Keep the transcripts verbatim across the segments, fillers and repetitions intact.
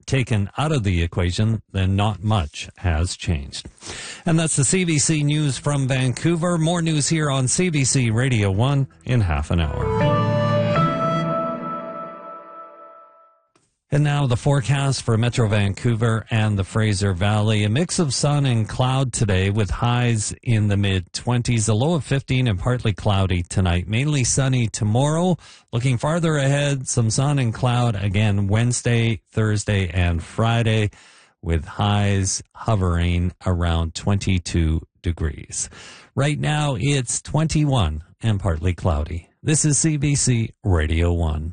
taken out of the equation, then not much has changed. And that's the C B C News from Vancouver. More news here on C B C Radio one in half an hour. And now the forecast for Metro Vancouver and the Fraser Valley. A mix of sun and cloud today with highs in the mid-twenties, a low of fifteen and partly cloudy tonight. Mainly sunny tomorrow. Looking farther ahead, some sun and cloud again Wednesday, Thursday, and Friday with highs hovering around twenty-two degrees. Right now it's twenty-one and partly cloudy. This is C B C Radio one.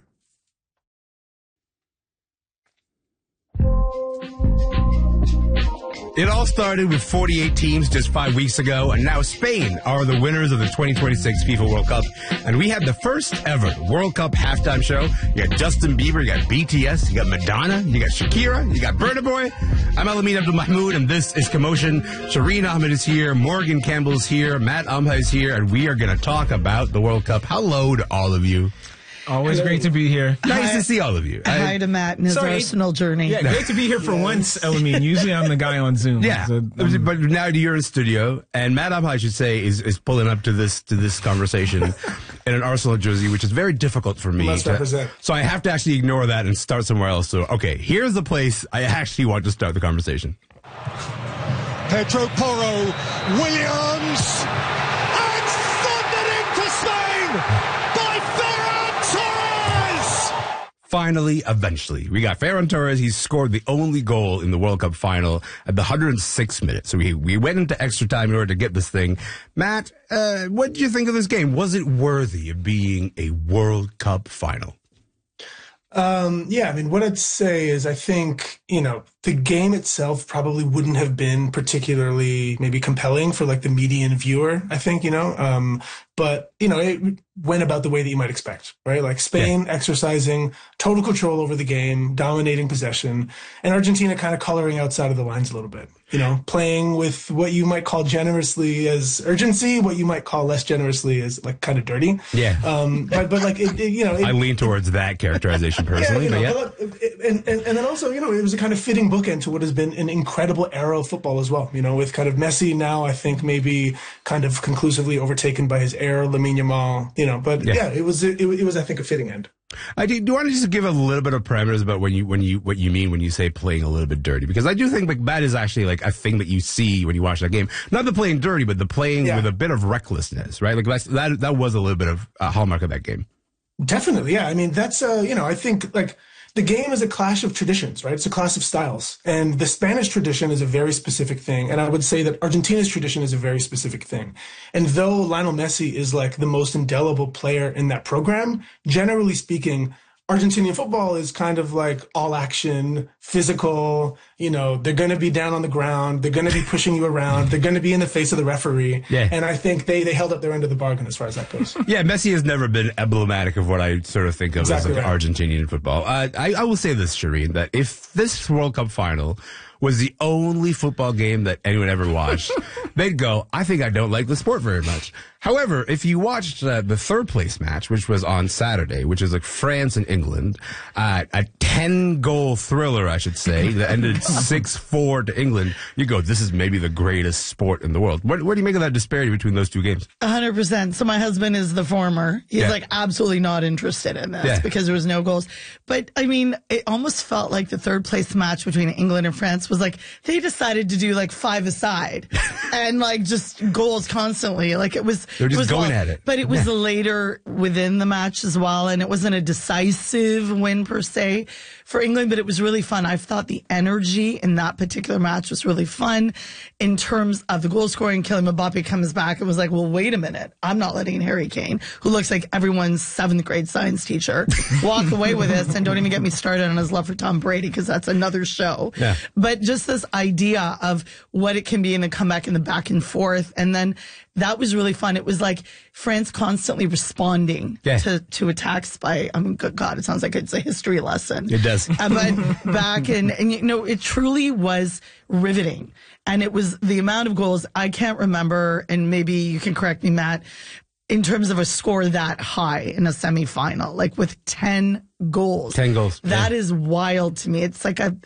It all started with forty-eight teams just five weeks ago, and now Spain are the winners of the twenty twenty-six FIFA World Cup. And we had the first ever World Cup halftime show. You got Justin Bieber, you got B T S, you got Madonna, you got Shakira, you got Burna Boy. I'm Alamin Abdul Mahmoud, and this is Commotion. Shireen Ahmed is here, Morgan Campbell's here, Matt Amha is here, and we are going to talk about the World Cup. Hello to all of you. Always Hello. Great to be here. Nice hi, to see all of you. Hi I, to Matt and his sorry, Arsenal journey. Yeah, great to be here for yes. once, Elamine. Usually I'm the guy on Zoom. Yeah, so, um, but now you're in studio, and Matt Amha, I should say, is, is pulling up to this to this conversation in an Arsenal jersey, which is very difficult for me. Must to, represent. So I have to actually ignore that and start somewhere else. So, okay, here's the place I actually want to start the conversation. Pedro Porro, Williams, and thundering to Spain! Finally, eventually, we got Ferran Torres. He scored the only goal in the World Cup final at the one hundred sixth minute. So we we went into extra time in order to get this thing. Matt, uh, what did you think of this game? Was it worthy of being a World Cup final? Um, yeah, I mean, what I'd say is I think, you know, the game itself probably wouldn't have been particularly maybe compelling for like the median viewer, I think, you know, um, but, you know, it went about the way that you might expect, right? Like Spain yeah. exercising total control over the game, dominating possession, and Argentina kind of coloring outside of the lines a little bit, you know, playing with what you might call generously as urgency, what you might call less generously as like kind of dirty. Yeah. Um, but, but like, it, it, you know, it, I lean towards that characterization personally, yeah, you know, but yeah. But, and, and, and then also, you know, it was a kind of fitting bookend to what has been an incredible era of football as well, you know, with kind of Messi now, I think maybe kind of conclusively overtaken by his heir, Lamine Yamal, you know, but yeah, yeah it was, it, it was, I think, a fitting end. I do, do you want to just give a little bit of parameters about when you, when you, what you mean when you say playing a little bit dirty? Because I do think like that is actually like a thing that you see when you watch that game. Not the playing dirty, but the playing yeah. with a bit of recklessness, right? Like that's, that, that was a little bit of a hallmark of that game. Definitely. Yeah. I mean, that's, uh, you know, I think like, the game is a clash of traditions, right? It's a clash of styles. And the Spanish tradition is a very specific thing. And I would say that Argentina's tradition is a very specific thing. And though Lionel Messi is like the most indelible player in that program, generally speaking, Argentinian football is kind of like all action, physical, you know, they're going to be down on the ground. They're going to be pushing you around. They're going to be in the face of the referee. Yeah. And I think they, they held up their end of the bargain as far as that goes. Yeah, Messi has never been emblematic of what I sort of think of exactly as like right. Argentinian football. Uh, I, I will say this, Shireen, that if this World Cup final was the only football game that anyone ever watched, they'd go, I think I don't like the sport very much. However, if you watched uh, the third place match, which was on Saturday, which is like France and England, uh, a ten goal thriller, I should say, that ended six four to England, you go, this is maybe the greatest sport in the world. What, what do you make of that disparity between those two games? one hundred percent. So my husband is the former. He's Yeah. like absolutely not interested in this Yeah. because there was no goals. But I mean, it almost felt like the third place match between England and France was like they decided to do like five aside and like just goals constantly. Like it was, They're just it was going long, at it. But it was later within the match as well. And it wasn't a decisive win per se for England, but it was really fun. I thought the energy in that particular match was really fun in terms of the goal scoring. Kylian Mbappe comes back and was like, well, wait a minute. I'm not letting Harry Kane, who looks like everyone's seventh grade science teacher, walk away with this. And don't even get me started on his love for Tom Brady, because that's another show. Yeah. But just this idea of what it can be in the comeback and the back and forth. And then that was really fun. It was like France constantly responding yeah. to, to attacks by, I mean, good God, it sounds like it's a history lesson. It does. Uh, but back and, and, you know, it truly was riveting. And it was the amount of goals, I can't remember, and maybe you can correct me, Matt, in terms of a score that high in a semifinal, like with ten goals. ten goals. That yeah. is wild to me. It's like a,